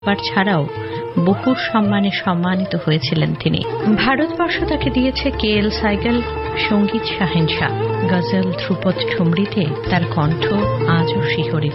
ছাড়াও বহু সম্মানে সম্মানিত হয়েছিলেন তিনি। ভারতবর্ষ তাকে দিয়েছে KL সাইগল, সঙ্গীত শাহেনশাহ, গজল, ধ্রুপদ ঠুমরিতে তার কণ্ঠ আজও শিহরিত।